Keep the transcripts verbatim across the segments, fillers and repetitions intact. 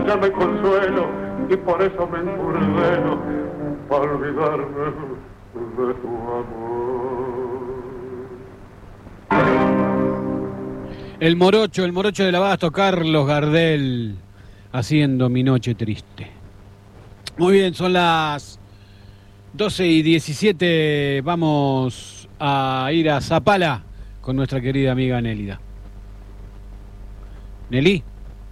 Ya me consuelo y por eso me encuerdeno para olvidarme de tu amor. El morocho, el morocho del abasto, Carlos Gardel, haciendo Mi Noche Triste. Muy bien, son las doce y diecisiete, vamos a ir a Zapala con nuestra querida amiga Nélida. Nelly.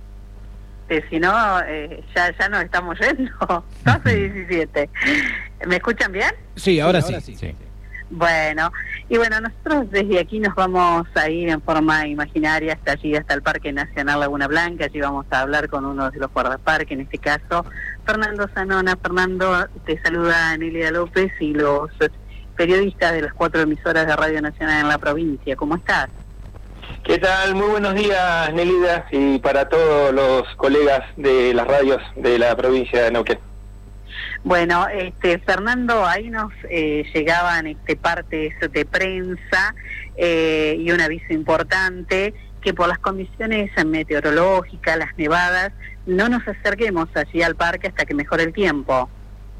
Eh, si no, eh, ya, ya nos estamos yendo. doce y diecisiete. ¿Me escuchan bien? Sí, ahora, sí, ahora sí. sí. sí. Bueno, y bueno, nosotros desde aquí nos vamos a ir en forma imaginaria hasta allí, hasta el Parque Nacional Laguna Blanca. Allí vamos a hablar con uno de los guardaparques, en este caso Fernando Zanona. Fernando, te saluda Nélida López y los periodistas de las cuatro emisoras de Radio Nacional en la provincia. ¿Cómo estás? ¿Qué tal? Muy buenos días, Nélida, y para todos los colegas de las radios de la provincia de Neuquén. Bueno, este Fernando, ahí nos eh, llegaban este partes de prensa eh, y un aviso importante, que por las condiciones meteorológicas, las nevadas, no nos acerquemos allí al parque hasta que mejore el tiempo.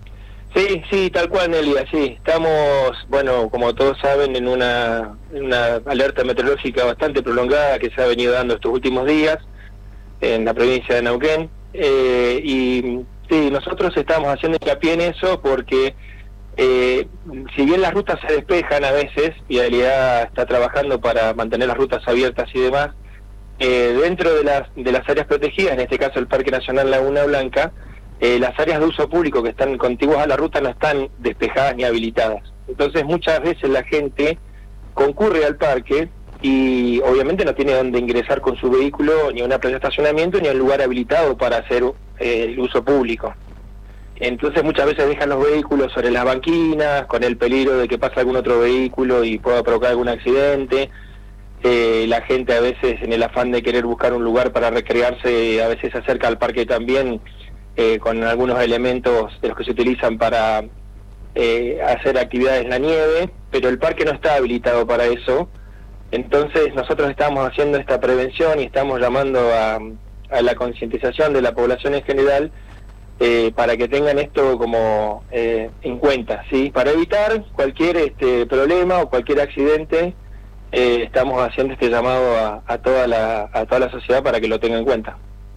Sí, sí, tal cual, Nélida, sí. Estamos, bueno, como todos saben, en una, en una alerta meteorológica bastante prolongada que se ha venido dando estos últimos días en la provincia de Neuquén. Eh, y sí, nosotros estamos haciendo hincapié en eso porque eh, si bien las rutas se despejan a veces, y Realidad está trabajando para mantener las rutas abiertas y demás, eh, dentro de las, de las áreas protegidas, en este caso el Parque Nacional Laguna Blanca, Eh, las áreas de uso público que están contiguas a la ruta no están despejadas ni habilitadas. Entonces muchas veces la gente concurre al parque y obviamente no tiene dónde ingresar con su vehículo, ni a una plaza de estacionamiento, ni a un lugar habilitado para hacer eh, el uso público. Entonces muchas veces dejan los vehículos sobre las banquinas, con el peligro de que pase algún otro vehículo y pueda provocar algún accidente. Eh, la gente a veces, en el afán de querer buscar un lugar para recrearse, a veces se acerca al parque también Eh, con algunos elementos de los que se utilizan para eh, hacer actividades en la nieve, pero el parque no está habilitado para eso. Entonces nosotros estamos haciendo esta prevención y estamos llamando a, a la concientización de la población en general eh, para que tengan esto como eh, en cuenta, ¿sí? Para evitar cualquier este, problema o cualquier accidente, eh, estamos haciendo este llamado a, a, toda la, a toda la sociedad para que lo tenga en cuenta.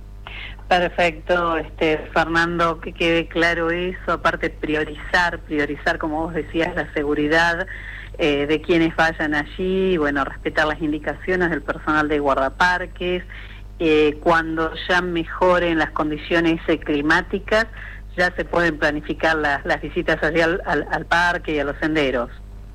Perfecto, este Fernando, que quede claro eso. Aparte, priorizar, priorizar, como vos decías, la seguridad eh, de quienes vayan allí, bueno, respetar las indicaciones del personal de guardaparques. Eh, cuando ya mejoren las condiciones eh, climáticas, ya se pueden planificar las, las visitas allí al, al, al parque y a los senderos.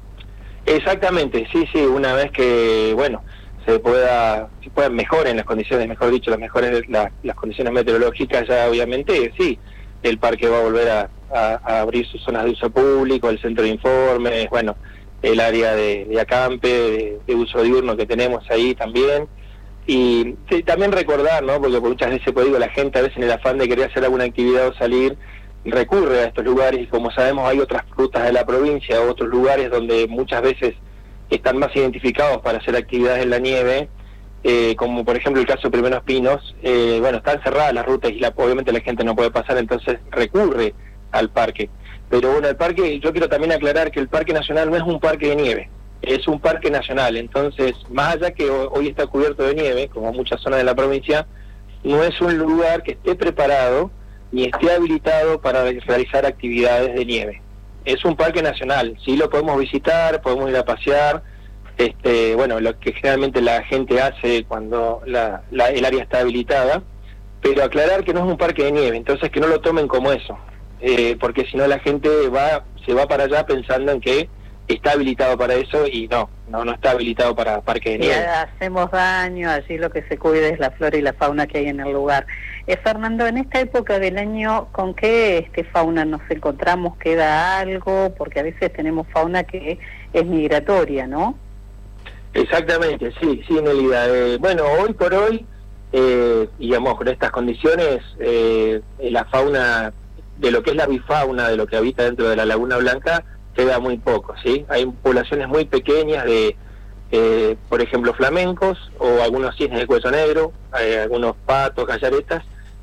Exactamente, sí, sí, una vez que, bueno, se pueda, se puedan mejoren las condiciones, mejor dicho, las mejores la, las condiciones meteorológicas, ya obviamente sí, el parque va a volver a, a, a abrir sus zonas de uso público, el centro de informes, bueno, el área de, de acampe, de, de uso diurno que tenemos ahí también, y sí, también recordar, ¿no? Porque muchas veces, pues digo, la gente a veces en el afán de querer hacer alguna actividad o salir, recurre a estos lugares, y como sabemos hay otras rutas de la provincia, otros lugares donde muchas veces están más identificados para hacer actividades en la nieve, eh, como por ejemplo el caso de Primeros Pinos. Eh, bueno, están cerradas las rutas y la, obviamente la gente no puede pasar, entonces recurre al parque. Pero bueno, el parque, yo quiero también aclarar que el Parque Nacional no es un parque de nieve, es un parque nacional, entonces más allá que hoy está cubierto de nieve, como muchas zonas de la provincia, no es un lugar que esté preparado ni esté habilitado para realizar actividades de nieve. Es un parque nacional, sí lo podemos visitar, podemos ir a pasear, este, bueno, lo que generalmente la gente hace cuando la, la, el área está habilitada, pero aclarar que no es un parque de nieve, entonces que no lo tomen como eso, eh, porque si no la gente va se va para allá pensando en que está habilitado para eso y no, no, no está habilitado para parque de nieve. Y hacemos daño, allí lo que se cuida es la flora y la fauna que hay en el lugar. Eh, Fernando, en esta época del año, ¿con qué este, fauna nos encontramos? ¿Queda algo? Porque a veces tenemos fauna que es migratoria, ¿no? Exactamente, sí, sí, Nélida. Eh, bueno, hoy por hoy, eh, digamos, con estas condiciones, eh, la fauna, de lo que es la bifauna, de lo que habita dentro de la Laguna Blanca, queda muy poco, ¿sí? Hay poblaciones muy pequeñas de, eh, por ejemplo, flamencos o algunos cisnes de cuello negro, eh, algunos patos, gallaretas,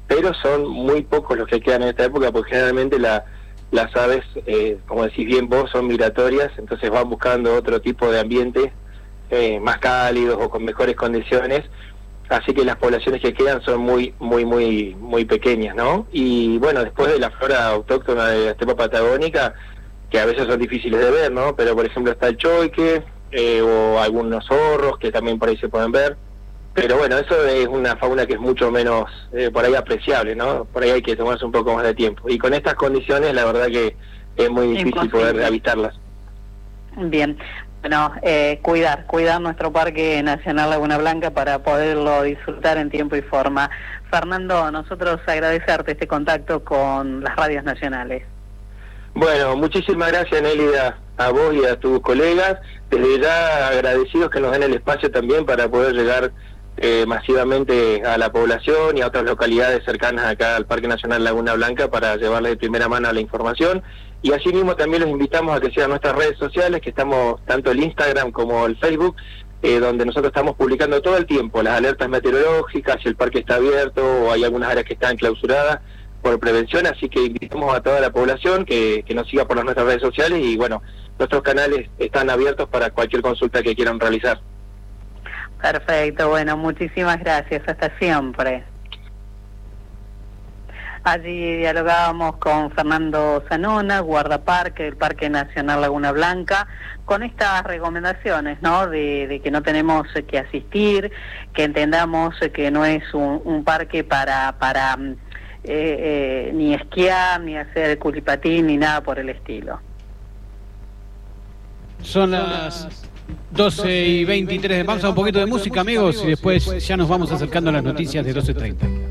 pero son muy pocos los que quedan en esta época, porque generalmente la, las aves, eh, como decís bien vos, son migratorias, entonces van buscando otro tipo de ambiente, eh, más cálidos o con mejores condiciones, así que las poblaciones que quedan son muy, muy, muy, muy pequeñas, ¿no? Y bueno, después de la flora autóctona de la estepa patagónica, que a veces son difíciles de ver, ¿no? Pero por ejemplo está el choique, eh, o algunos zorros que también por ahí se pueden ver. Pero bueno, eso es una fauna que es mucho menos, eh, por ahí apreciable, ¿no? Por ahí hay que tomarse un poco más de tiempo. Y con estas condiciones, la verdad que es muy difícil Imposible. poder habitarlas. Bien, bueno, eh, cuidar, cuidar nuestro Parque Nacional Laguna Blanca para poderlo disfrutar en tiempo y forma. Fernando, nosotros agradecerte este contacto con las radios nacionales. Bueno, muchísimas gracias, Nélida, a vos y a tus colegas. Desde ya agradecidos que nos den el espacio también para poder llegar eh, masivamente a la población y a otras localidades cercanas acá al Parque Nacional Laguna Blanca para llevarles de primera mano la información. Y así mismo también los invitamos a que sigan nuestras redes sociales, que estamos tanto el Instagram como el Facebook, eh, donde nosotros estamos publicando todo el tiempo las alertas meteorológicas, si el parque está abierto o hay algunas áreas que están clausuradas por prevención, así que invitamos a toda la población que, que nos siga por las nuestras redes sociales y bueno, nuestros canales están abiertos para cualquier consulta que quieran realizar. Perfecto, bueno, muchísimas gracias, hasta siempre. Allí dialogábamos con Fernando Zanona, guardaparque del Parque Nacional Laguna Blanca, con estas recomendaciones, ¿no? De, de que no tenemos que asistir, que entendamos que no es un, un parque para... para Eh, eh, ni esquiar, ni hacer culipatín, ni nada por el estilo. Son las doce y veintitrés. Vamos a un poquito de música, amigos, y después ya nos vamos acercando a las noticias de doce treinta.